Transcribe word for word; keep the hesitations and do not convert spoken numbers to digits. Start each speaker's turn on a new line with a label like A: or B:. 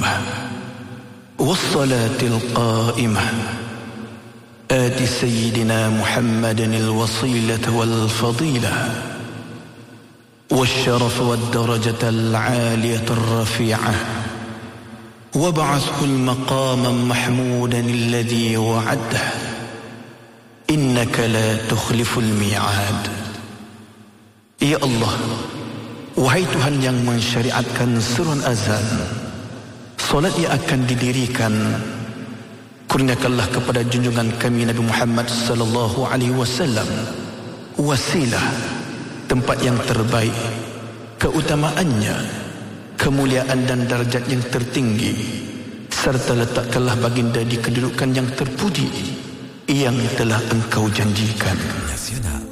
A: الدائمة والصلاة القائمة آت سيدنا محمد الوصيلة والفضيلة والشرف والدرجة العالية الرفيعة وابعثه المقاما محمودا الذي وعده إنك لا تخلف الميعاد. Ya Allah, wahai Tuhan yang mensyariatkan seruan azan, solat yang akan didirikan, kurniakanlah kepada junjungan kami Nabi Muhammad sallallahu alaihi wasallam wasilah, tempat yang terbaik, keutamaannya, kemuliaan dan darjat yang tertinggi, serta letakkanlah baginda di kedudukan yang terpuji yang telah engkau janjikan.
B: Nasional.